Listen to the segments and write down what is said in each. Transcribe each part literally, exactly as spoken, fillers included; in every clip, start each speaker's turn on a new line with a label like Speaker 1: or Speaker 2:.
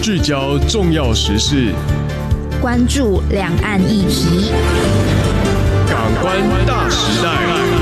Speaker 1: 聚焦重要时事，
Speaker 2: 关注两岸议题。
Speaker 1: 港湾大时代。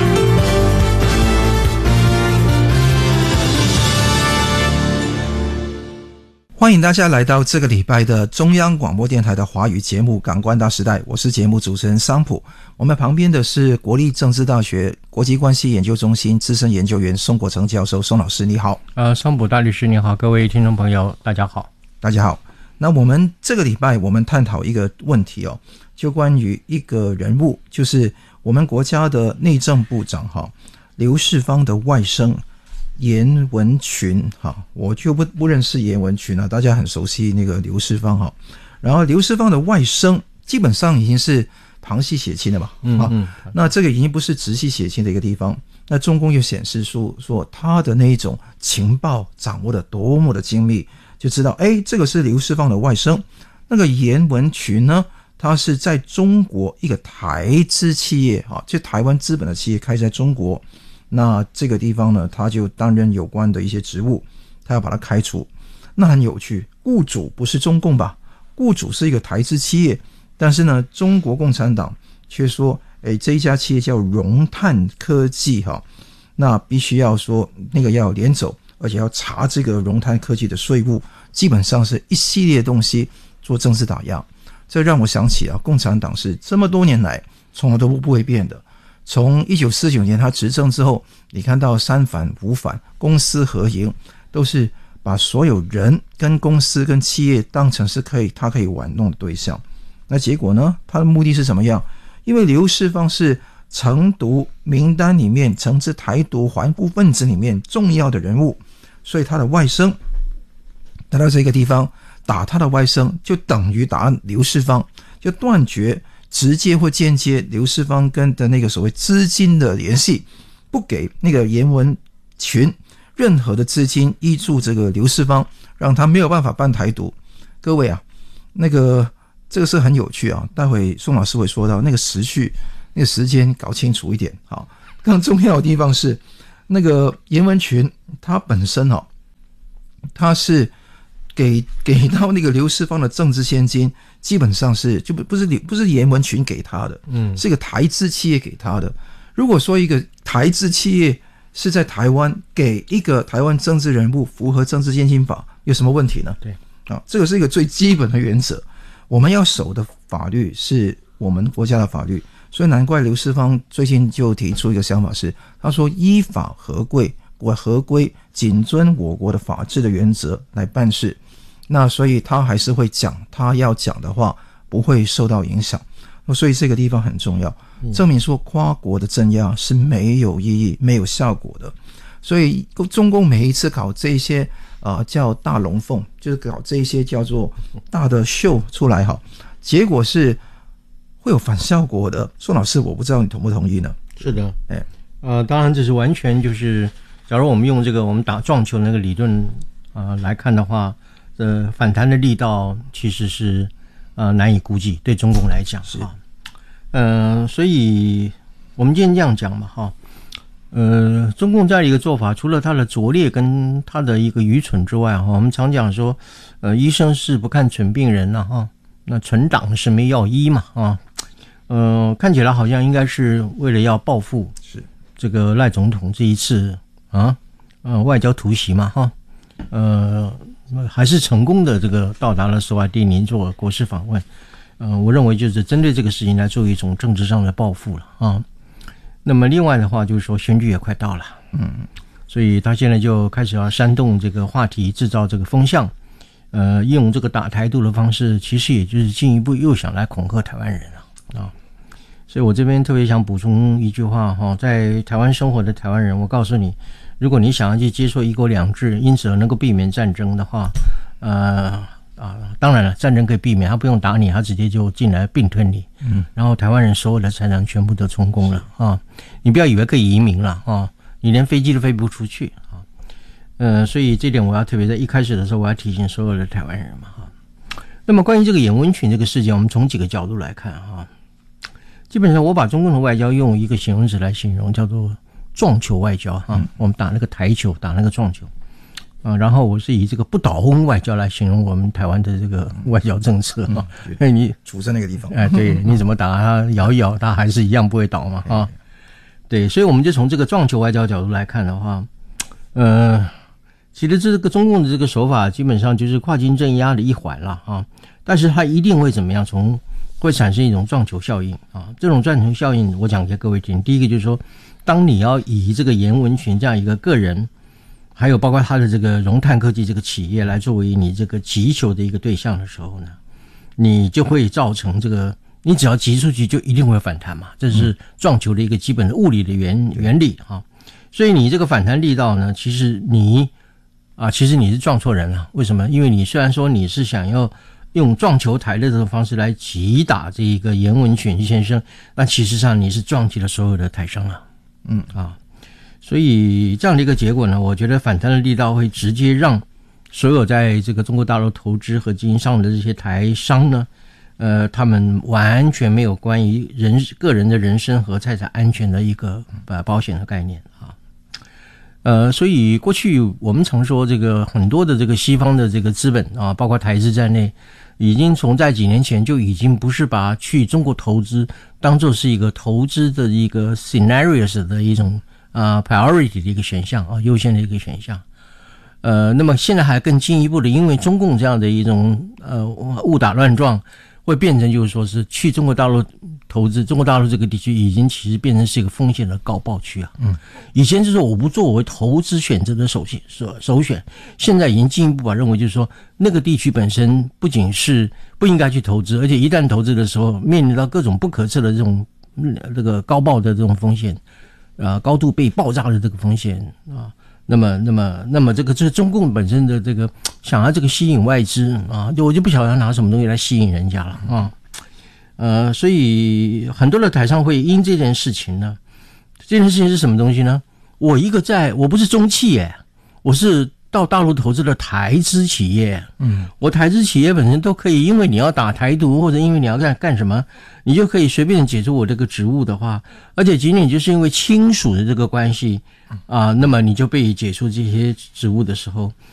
Speaker 3: 欢迎大家来到这个礼拜的中央广播电台的华语节目《港湾大时代》，我是节目主持人桑普。我们旁边的是国立政治大学国际关系研究中心资深研究员宋国成教授，宋老师你好。
Speaker 4: 呃，桑普大律师你好，各位听众朋友大家好。
Speaker 3: 大家好。那我们这个礼拜我们探讨一个问题哦，就关于一个人物，就是我们国家的内政部长哈刘世芳的外甥严文群哈，我就不不认识严文群了，大家很熟悉那个刘世芳哈。然后刘世芳的外甥基本上已经是旁系血亲了嘛，嗯嗯，那这个已经不是直系血亲的一个地方。那中共又显示出说他的那一种情报掌握的多么的精密，就知道哎，这个是刘世芳的外甥。那个严文群呢，他是在中国一个台资企业哈，就台湾资本的企业开在中国。那这个地方呢，他就担任有关的一些职务，他要把他开除。那很有趣，雇主不是中共吧？雇主是一个台资企业，但是呢，中国共产党却说，诶，这一家企业叫融碳科技哈，那必须要说那个要联走，而且要查这个融碳科技的税务，基本上是一系列东西做政治打压。这让我想起啊，共产党是这么多年来从来都不会变的。从一九四九年他执政之后，你看到三反五反公私合营，都是把所有人跟公司跟企业当成是可以他可以玩弄的对象。那结果呢，他的目的是怎么样？因为刘世芳是成毒名单里面惩治台独顽固分子里面重要的人物，所以他的外甥来到这个地方打他的外甥，就等于打刘世芳，就断绝直接或间接刘世芳跟的那个所谓资金的联系，不给那个严文群任何的资金依助这个刘世芳，让他没有办法办台独。各位啊，那个这个是很有趣啊，待会宋老师会说到那个时序那个时间搞清楚一点。好，更重要的地方是那个严文群他本身哦，他是给给到那个刘世芳的政治现金，基本上是就不不是不是严文群给他的，嗯，是一个台资企业给他的。如果说一个台资企业是在台湾给一个台湾政治人物符合政治献金法，有什么问题呢？
Speaker 4: 对
Speaker 3: 啊，这个是一个最基本的原则。我们要守的法律是我们国家的法律，所以难怪刘世芳最近就提出一个想法是，他说依法合规，我合规谨遵我国的法治的原则来办事。那所以他还是会讲他要讲的话，不会受到影响。所以这个地方很重要，证明说跨国的镇压是没有意义没有效果的。所以中共每一次搞这些呃叫大龙凤，就是搞这些叫做大的秀出来哈，结果是会有反效果的。宋老师，我不知道你同不同意呢？
Speaker 4: 是的，哎，呃，当然这是完全就是，假如我们用这个我们打撞球那个理论啊、呃、来看的话。呃，反弹的力道其实是呃难以估计，对中共来讲是啊，呃，所以我们今天这样讲嘛，哈，呃，中共这样一个做法，除了他的拙劣跟他的一个愚蠢之外，哈，我们常讲说，呃，医生是不看蠢病人了、啊、哈，那蠢党是没药医嘛，啊，呃，看起来好像应该是为了要报复是这个赖总统这一次啊，呃，外交突袭嘛，哈，呃。还是成功的这个到达了索瓦蒂尼做国事访问，呃，我认为就是针对这个事情来做一种政治上的报复了啊。那么另外的话就是说选举也快到了，嗯，所以他现在就开始要煽动这个话题，制造这个风向，呃，用这个打台独的方式，其实也就是进一步又想来恐吓台湾人了啊。所以我这边特别想补充一句话哈，在台湾生活的台湾人，我告诉你。如果你想要去接受一国两制，因此能够避免战争的话，呃啊，当然了，战争可以避免，他不用打你，他直接就进来并吞你，嗯，然后台湾人所有的财产全部都充公了啊！你不要以为可以移民了啊，你连飞机都飞不出去啊！呃，所以这点我要特别在一开始的时候，我要提醒所有的台湾人嘛哈。那么关于这个严文群这个事件，我们从几个角度来看哈。基本上我把中共的外交用一个形容词来形容，叫做撞球外交哈、嗯，我们打那个台球，打那个撞球。 啊，然后我是以这个不倒翁外交来形容我们台湾的这个外交政策啊。那、嗯、你
Speaker 3: 处在那个地方，
Speaker 4: 哎，对，你怎么打它摇一摇，它还是一样不会倒嘛啊。对，所以我们就从这个撞球外交角度来看的话，呃，其实这个中共的这个手法基本上就是跨境镇压的一环了啊，但是它一定会怎么样，从会产生一种撞球效应啊。这种撞球效应，我讲给各位听，第一个就是说，当你要以这个严文群这样一个个人。还有包括他的这个融碳科技这个企业来作为你这个击球的一个对象的时候呢，你就会造成这个，你只要击出去就一定会反弹嘛，这是撞球的一个基本的物理的原原理啊。所以你这个反弹力道呢，其实你啊，其实你是撞错人了。为什么？因为你虽然说你是想要用撞球台的这种方式来击打这一个严文群先生，但其实上你是撞击了所有的台商了。嗯啊。所以这样的一个结果呢，我觉得反弹的力道会直接让所有在这个中国大陆投资和经营上的这些台商呢，呃，他们完全没有关于人个人的人身和财产安全的一个呃保险的概念啊。呃，所以过去我们常说这个很多的这个西方的这个资本啊，包括台资在内，已经从在几年前就已经不是把去中国投资当作是一个投资的一个 scenarios 的一种。啊、呃、，priority 的一个选项啊，优先的一个选项。呃，那么现在还更进一步的，因为中共这样的一种呃误打乱撞，会变成就是说是去中国大陆投资，中国大陆这个地区已经其实变成是一个风险的高爆区啊。嗯，以前就是我不作为投资选择的首选首首选，现在已经进一步把认为就是说那个地区本身不仅是不应该去投资，而且一旦投资的时候面临到各种不可测的这种这个高爆的这种风险。呃，高度被爆炸的这个风险啊，那么，那么，那么这个这中共本身的这个想要这个吸引外资啊，就我就不晓得拿什么东西来吸引人家了啊，呃，所以很多的台商会因这件事情呢，这件事情是什么东西呢？我一个在我不是中企耶，我是到大陆投资的台资企业，嗯，我台资企业本身都可以，因为你要打台独或者因为你要干干什么。你就可以随便解除我这个职务的话，而且仅仅就是因为亲属的这个关系啊，那么你就被解除这些职务的时候，